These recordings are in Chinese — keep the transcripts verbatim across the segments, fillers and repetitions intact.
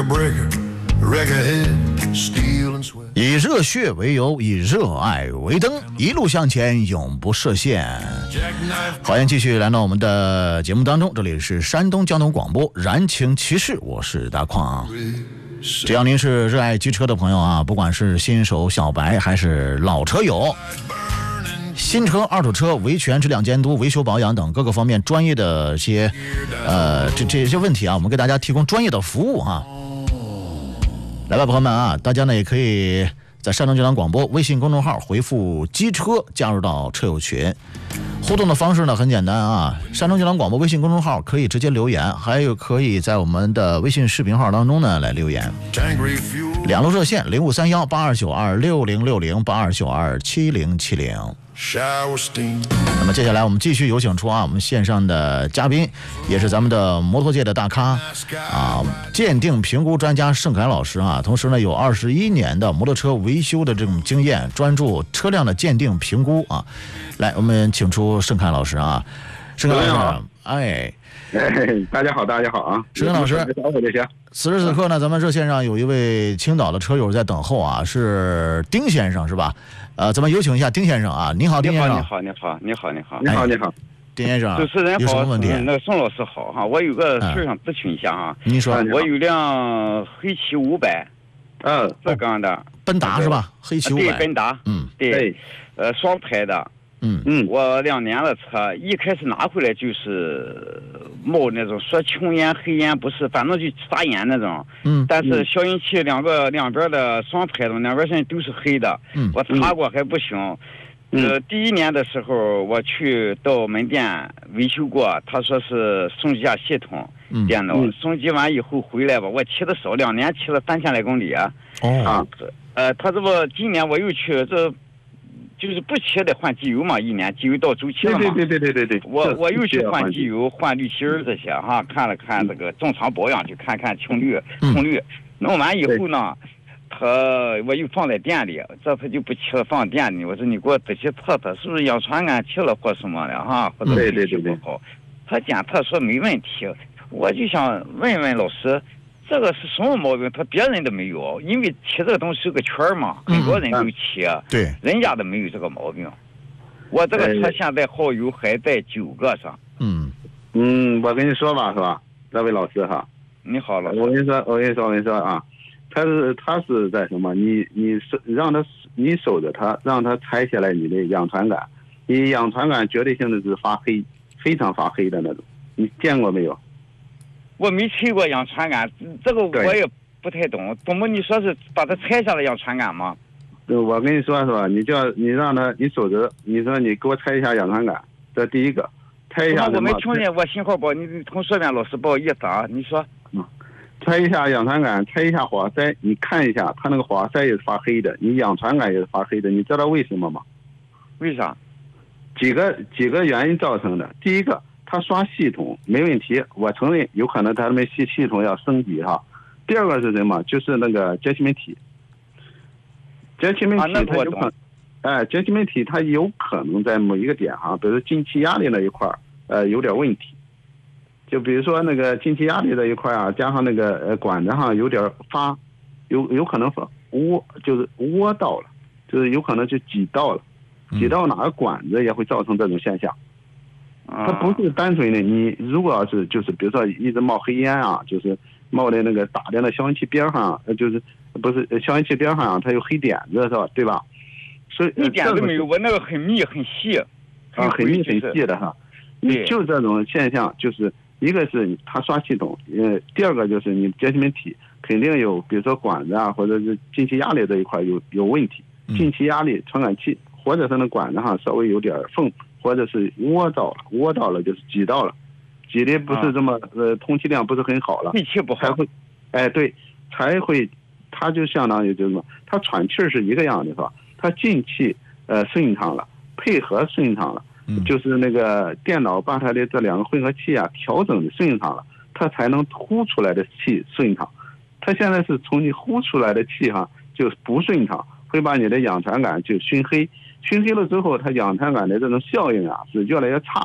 以热血为油，以热爱为灯，一路向前，永不设限。欢迎继续来到我们的节目当中，这里是山东交通广播燃情骑士，我是大矿。只要您是热爱机车的朋友啊，不管是新手小白还是老车友，新车、二手车维权、质量监督、维修保养等各个方面专业的些呃这这些问题啊，我们给大家提供专业的服务啊。来吧，朋友们啊，大家呢也可以在山东交通广播微信公众号回复机车加入到车友群。互动的方式呢很简单啊，山东交通广播微信公众号可以直接留言，还有可以在我们的微信视频号当中呢来留言。两路热线零五三幺八二九二六零六零八二九二七零七零。那么接下来我们继续有请出啊我们线上的嘉宾，也是咱们的摩托界的大咖啊，鉴定评估专家盛凯老师啊，同时呢有二十一年的摩托车维修的这种经验，专注车辆的鉴定评估啊。来，我们请出盛凯老师啊，盛凯老师，哎。 哎，大家好，大家好啊！ 盛凯老师，此时此刻呢，咱们热线上有一位青岛的车友在等候啊，是丁先生是吧？呃，咱们有请一下丁先生啊，您好，丁先生。 你好，你好，你好，你好， 你好，你好， 丁先生。 主持人好， 有什么问题？ 那个宋老师好哈，我有个事想咨询一下啊。 您说。 我有辆黑旗五百， 嗯， 浙江的。 奔达是吧？黑旗五百。 对，奔达。 嗯， 对，呃，双排的。 嗯嗯，我两年的车，一开始拿回来就是冒那种说穷烟黑烟，不是，反正就撒烟那种。 嗯， 但是消音器两个两边的双排的，两边现在都是黑的。 嗯， 我擦过还不行。 嗯、 呃，第一年的时候我去到门店维修过，他说是升级下系统电脑， 嗯、 升级完以后回来吧，我骑的少，两年骑了三千来公里啊。 哦。 啊，呃，他这不今年我又去这。就是不骑得换机油嘛，一年机油到周期了嘛。 对对对对对对。 我我又去换机油、换滤芯儿这些哈，看了看这个正常保养，去看看清滤、空滤。弄完以后呢，他我又放在店里，这他就不骑了，放店里。我说你给我仔细测测，是不是氧传感器了或什么的哈，或者对对对对。 他检测说没问题，我就想问问老师。这个是什么毛病？他别人都没有，因为骑这个东西是个圈嘛，很多人都骑， 嗯、对， 人家都没有这个毛病。我这个车现在耗油还在九个上。 嗯嗯，我跟你说吧，是吧，这位老师哈。 你好，老师。 我跟你说，我跟你说，我跟你说啊，他是他是在什么？你你是让他你守着他，让他拆下来你的氧传感，你氧传感绝对性的是发黑，非常发黑的那种，你见过没有？ 我没吹过氧传感，这个我也不太懂。怎么你说是把它拆下来氧传感吗？ 我跟你说是吧？你叫你让他你守着，你说你给我拆一下氧传感，这第一个，拆一下。 我没听见，我信号不好，你同说遍老师不好意思啊，你说。 嗯，拆一下氧传感，拆一下活塞，你看一下，它那个活塞也是发黑的，你氧传感也是发黑的，你知道为什么吗？ 为啥？ 几个几个原因造成的。第一个。他刷系统没问题，我承认有可能他们系系统要升级哈。第二个是什么？就是那个节气门体，节气门体它有可能，哎，节气门体它有可能在某一个点哈，比如说进气压力那一块呃有点问题。就比如说那个进气压力这一块啊，加上那个呃管子上有点发，有有可能窝就是窝到了，就是有可能就挤到了，挤到哪个管子也会造成这种现象。它不是单纯的，你如果要是就是比如说一直冒黑烟啊，就是冒在那个打在那消音器边上，就是不是消音器边上、啊、它有黑点子是吧？对吧？所以一点都没有，我那个很密很细， 啊，很密很细的哈。 对， 就这种现象，就是一个是它刷系统，呃，第二个就是你节气门体肯定有，比如说管子啊，或者是进气压力这一块有有问题，进气压力传感器或者是那管子上稍微有点缝。或者是窝到了，窝到了就是挤到了，挤的不是这么、啊、呃，通气量不是很好了， 气不好才会，哎对，才会，它就相当于就是什么，它喘气是一个样的是吧？它进气呃顺畅了，配合顺畅了， 嗯、 就是那个电脑把它的这两个混合器啊调整的顺畅了，它才能呼出来的气顺畅。它现在是从你呼出来的气哈、啊、就不顺畅，会把你的氧传感就熏黑。熏黑了之后，它氧传感的这种效应啊是越来越差，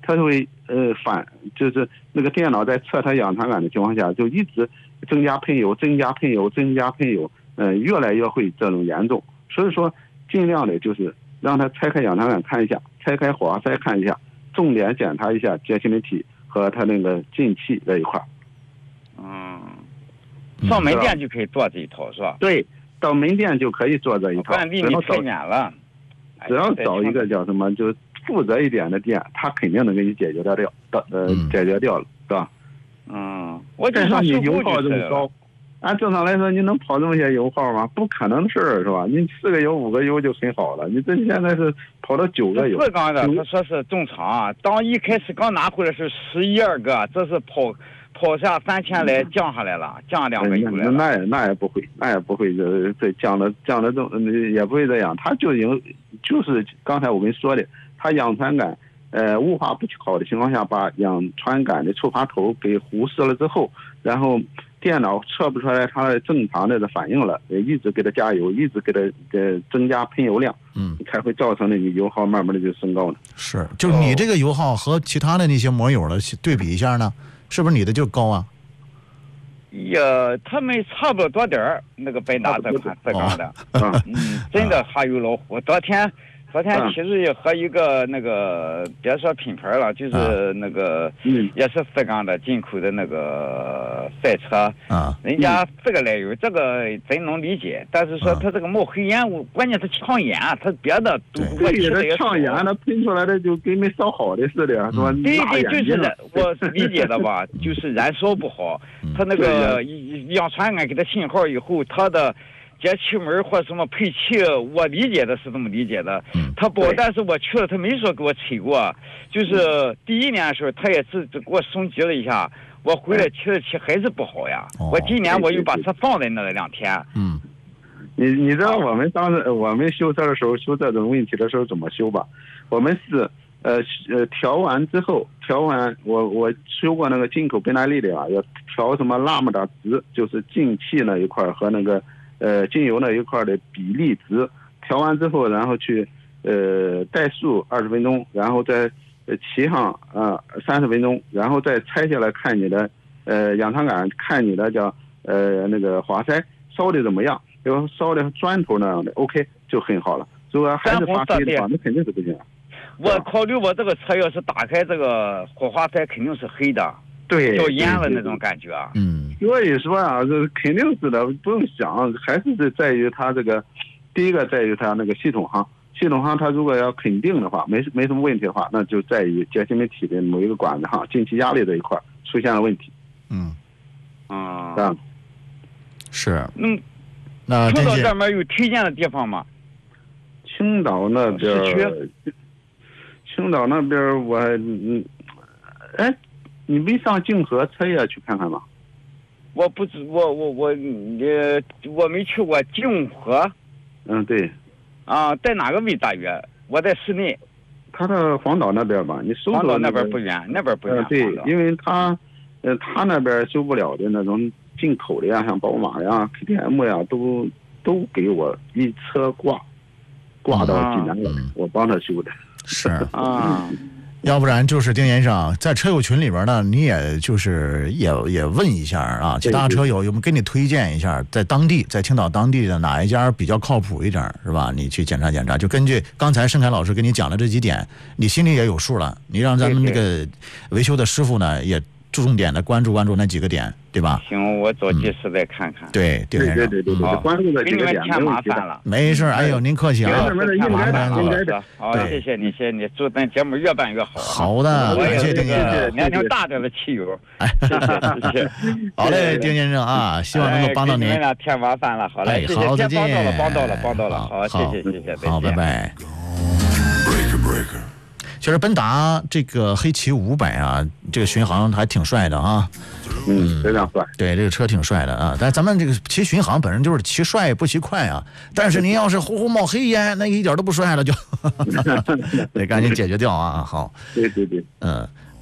它会呃反，就是那个电脑在测它氧传感的情况下，就一直增加喷油，增加喷油，增加喷油，嗯、呃，越来越会这种严重。所以说，尽量的就是让它拆开氧传感看一下，拆开火花塞看一下，重点检查一下节气门体和它那个进气这一块。 嗯，上门店就可以做这一套是吧？ 对，到门店就可以做这一套。 离你太远了。 只要找一个叫什么，就负责一点的店，他肯定能给你解决掉掉，呃，嗯、解决掉了，是吧？ 嗯，我但是你油耗这么高，按正常来说，你能跑这么些油耗吗？不可能的事儿，是吧？你四个油、五个油就很好了，你这现在是跑到九个油。 四缸的，他说是正常，当一开始刚拿回来是十一二个，这是跑。跑下三千来，降下来了，降两百油来了。 那也那也不会，那也不会这这降的降的这也不会这样。它就已经就是刚才我跟你说的，它氧传感呃雾化不好的情况下，把氧传感的触发头给忽视了之后，然后电脑测不出来它的正常的反应了，也一直给它加油，一直给它呃增加喷油量，嗯，才会造成的你油耗慢慢的就升高了。 是，就是你这个油耗和其他的那些摩友的对比一下呢？是不是你的就高啊？ 呀，他们差不多点儿，那个百达这款四缸的， 哦、 嗯，真的还有老虎。昨天，昨天其实也和一个那个，别说品牌了，就是那个， 嗯， 也是四缸的进口的那个赛车， 啊， 人家这个来油，这个真能理解。但是说他这个冒黑烟雾，关键是呛烟，他别的都我觉得呛烟，他喷出来的就跟没烧好的似的，是吧？ 对对，就是我是理解的吧，就是燃烧不好，他那个氧传感给他信号以后，他的。节气门或什么配气，我理解的是这么理解的。他不，但是我去了，他没说给我吹过。就是第一年的时候，他也是给我升级了一下，我回来骑了骑还是不好呀。 哦、 我今年我又把车放在那了两天。 嗯，你你知道我们当时我们修车的时候修这种问题的时候怎么修吧？我们是呃呃调完之后，调完我我修过那个进口宾来利的啊，要调什么拉姆达值，就是进气那一块和那个。呃，精油那一块的比例值调完之后，然后去呃怠速二十分钟，然后再呃骑上啊三十分钟，然后再拆下来看你的呃氧传感，看你的叫呃那个火花塞烧的怎么样，比如烧的砖头那样的 ，OK 就很好了。如果还是发黑的话，那肯定是不行。 我考虑我这个车要是打开这个火花塞，肯定是黑的。 对， 掉烟了那种感觉啊。 嗯， 所以说啊，这肯定是的，不用想，还是在于它这个，第一个在于它那个系统哈，系统哈，它如果要肯定的话，没没什么问题的话，那就在于节气门体的某一个管子哈，进气压力这一块出现了问题。 嗯， 啊， 这样是。 嗯， 那青岛这边有推荐的地方吗？ 青岛那边，青岛那边我嗯，哎。你没上静和车业去看看吗？ 我不知我我我呃我没去过静和。 嗯，对。 啊，在哪个位大约？我在市内。 他在黄岛那边吧？你搜黄岛那边不远，那边不远。 呃、对，因为他呃他那边修不了的那种进口的呀，像宝马呀、K T M 呀，都都给我一车挂挂到济南了，嗯、我帮他修的。 是啊。 要不然就是丁先生在车友群里边呢，你也就是也也问一下啊，其他车友有没有给你推荐一下，在当地在青岛当地的哪一家比较靠谱一点，是吧？你去检查检查，就根据刚才盛凯老师给你讲的这几点，你心里也有数了。你让咱们那个维修的师傅呢，也重点的关注关注那几个点，对吧？ 行，我找及时再看看。 嗯、对，丁先生， 对对对对，关注的几个点， 添麻烦了。 没事，哎呦，您客气啊， 添麻烦了。 应该的。 好，谢谢你，谢谢你，祝咱节目越办越好。 好的，感谢丁先生。 年龄大点的汽油， 哎， 谢谢谢谢。 好嘞，丁先生啊，希望能够帮到您。 你们俩添麻烦了，好嘞，谢谢， 好，再见。 帮到了，帮到了，帮到了，好，谢谢谢谢， 好，拜拜。其实奔达这个黑旗五百啊，这个巡航还挺帅的啊， 嗯，非常帅。 对，这个车挺帅的啊。但咱们这个骑巡航本身就是骑帅不骑快啊。但是您要是呼呼冒黑烟，那一点都不帅了就，得赶紧解决掉啊。好， 对对对， 嗯。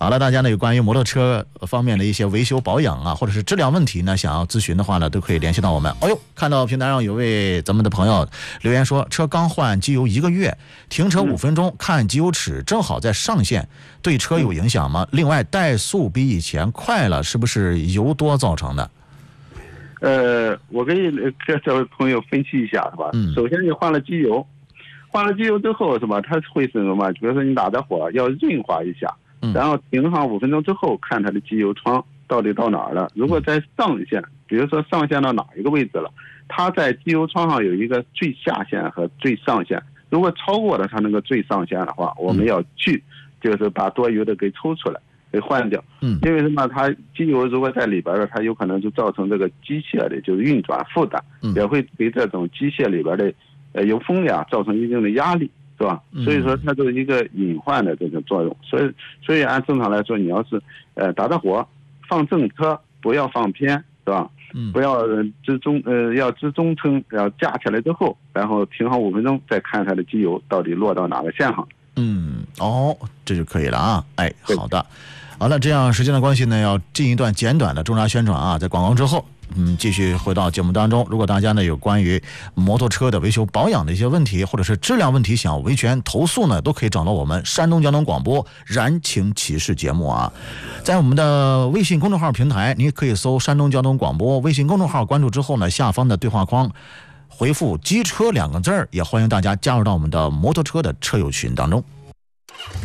好了，大家呢有关于摩托车方面的一些维修保养啊，或者是质量问题呢，想要咨询的话呢，都可以联系到我们。哦呦，看到平台上有位咱们的朋友留言说，车刚换机油一个月，停车五分钟，看机油尺正好在上限，对车有影响吗？另外，怠速比以前快了，是不是油多造成的？ 呃，我给跟这位朋友分析一下，是吧？嗯。首先你换了机油，换了机油之后，是吧？它会是什么？比如说你打着火要润滑一下，嗯、然后停上五分钟之后，看它的机油窗到底到哪儿了。如果在上限，比如说上限到哪一个位置了，它在机油窗上有一个最下限和最上限。如果超过了它那个最上限的话，我们要去，就是把多余的给抽出来。给换掉，嗯，因为什么？它机油如果在里边的，它有可能就造成这个机械的就是运转负担，嗯、也会对这种机械里边的呃油风量造成一定的压力，是吧？嗯、所以说它就是一个隐患的这个作用。所以，所以按正常来说，你要是呃打着火放正车，不要放偏，是吧？嗯、不要支中呃要支中撑，要架起来之后，然后停好五分钟，再看它的机油到底落到哪个线上。 嗯，哦，这就可以了啊。哎，好的。好了，这样时间的关系呢，要进一段简短的中插宣传啊，在广告之后，嗯，继续回到节目当中。如果大家呢有关于摩托车的维修保养的一些问题，或者是质量问题，想要维权投诉呢，都可以找到我们山东交通广播燃情骑士节目啊。在我们的微信公众号平台，你可以搜山东交通广播微信公众号，关注之后呢，下方的对话框回复机车两个字儿，也欢迎大家加入到我们的摩托车的车友群当中。